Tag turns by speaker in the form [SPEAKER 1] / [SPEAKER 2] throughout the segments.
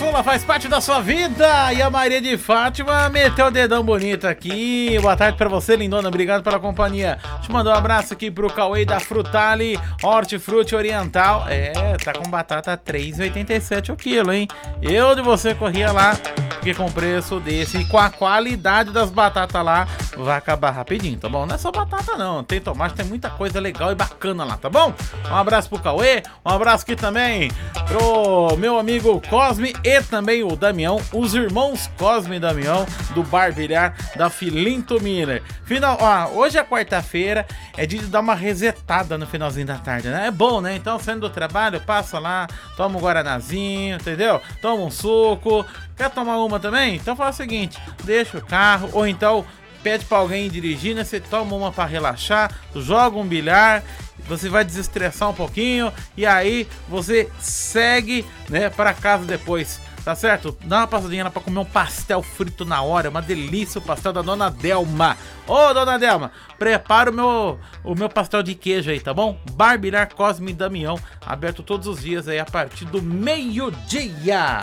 [SPEAKER 1] Caçula faz parte da sua vida. E a Maria de Fátima meteu o dedão bonito aqui. Boa tarde pra você, lindona. Obrigado pela companhia. Deixa eu mandar um abraço aqui pro Cauê da Frutali Hortifruti Oriental. Tá com batata R$3,87 o quilo, hein? Eu de você corria lá, porque com preço desse e com a qualidade das batatas lá, vai acabar rapidinho, tá bom? Não é só batata não, tem tomate, tem muita coisa legal e bacana lá, tá bom? Um abraço pro Cauê, um abraço aqui também pro meu amigo Cosme e também o Damião, os irmãos Cosme e Damião do Bar Bilhar da Filinto Miller. Hoje é quarta-feira, é dia de dar uma resetada no finalzinho da tarde, né? É bom, né? Então, saindo do trabalho, passa lá, toma um guaranazinho, entendeu? Toma um suco. Quer tomar uma também? Então faz o seguinte, deixa o carro, ou então pede pra alguém ir dirigindo, você toma uma pra relaxar, joga um bilhar, você vai desestressar um pouquinho e aí você segue, né, pra casa depois, tá certo? Dá uma passadinha lá pra comer um pastel frito na hora, uma delícia o pastel da Dona Delma. Ô, Dona Delma, prepara o meu pastel de queijo aí, tá bom? Bar Bilhar Cosme e Damião, aberto todos os dias aí a partir do meio-dia.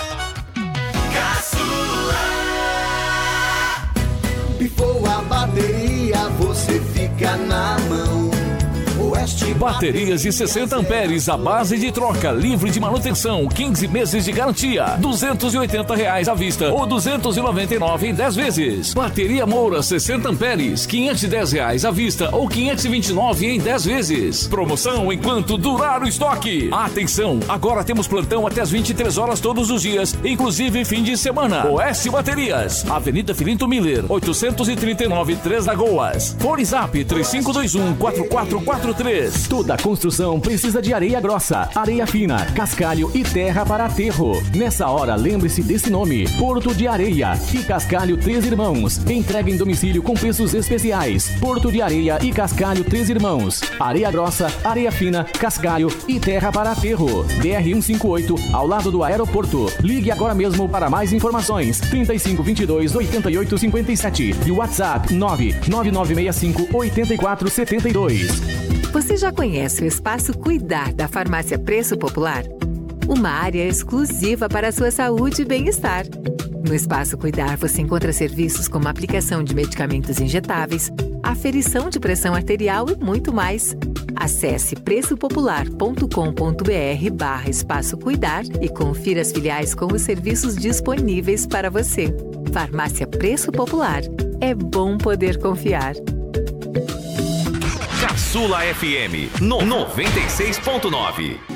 [SPEAKER 2] Pifou a bateria, você fica na mão.
[SPEAKER 3] Baterias de 60 amperes, a base de troca, livre de manutenção, 15 meses de garantia, R$280 à vista ou R$299 em 10 vezes. Bateria Moura 60 amperes, R$510 à vista ou R$529 em 10 vezes. Promoção enquanto durar o estoque. Atenção, agora temos plantão até as 23 horas todos os dias, inclusive fim de semana. Oeste Baterias, Avenida Filinto Miller, 839 Três Lagoas. Fone Zap 3521-4443.
[SPEAKER 4] Toda construção precisa de areia grossa, areia fina, cascalho e terra para aterro. Nessa hora, lembre-se desse nome: Porto de Areia e Cascalho Três Irmãos. Entrega em domicílio com preços especiais. Porto de Areia e Cascalho Três Irmãos. Areia grossa, areia fina, cascalho e terra para aterro. BR-158, ao lado do aeroporto. Ligue agora mesmo para mais informações. 3522-8857 e WhatsApp 99965-8472.
[SPEAKER 5] Você já conhece o Espaço Cuidar da Farmácia Preço Popular? Uma área exclusiva para a sua saúde e bem-estar. No Espaço Cuidar você encontra serviços como aplicação de medicamentos injetáveis, aferição de pressão arterial e muito mais. Acesse preçopopular.com.br/Espaço Cuidar e confira as filiais com os serviços disponíveis para você. Farmácia Preço Popular. É bom poder confiar.
[SPEAKER 6] Caçula FM 96.9.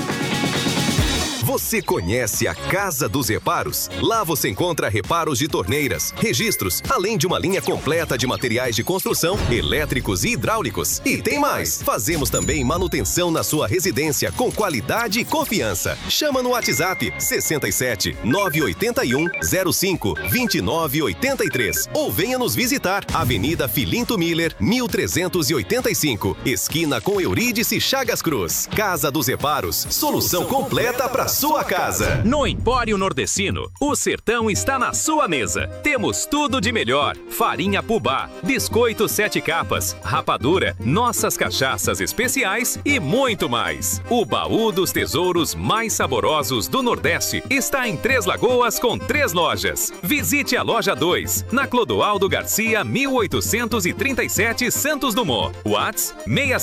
[SPEAKER 6] Você conhece a Casa dos Reparos? Lá você encontra reparos de torneiras, registros, além de uma linha completa de materiais de construção, elétricos e hidráulicos. E tem mais! Fazemos também manutenção na sua residência com qualidade e confiança. Chama no WhatsApp 67 981 05 2983 ou venha nos visitar. Avenida Filinto Miller, 1385, esquina com Eurídice Chagas Cruz. Casa dos Reparos, solução completa para sua casa.
[SPEAKER 7] No Empório Nordestino, o sertão está na sua mesa. Temos tudo de melhor: farinha Pubá, biscoito 7 capas, rapadura, nossas cachaças especiais e muito mais. O baú dos tesouros mais saborosos do Nordeste está em Três Lagoas com 3 lojas. Visite a loja 2, na Clodoaldo Garcia, 1837, Santos Dumont. Whats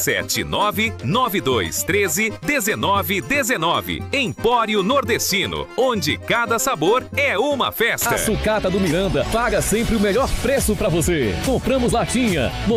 [SPEAKER 7] 679-9213-1919. Empório Nordestino, onde cada sabor é uma festa.
[SPEAKER 3] A Sucata do Miranda paga sempre o melhor preço para você. Compramos latinha no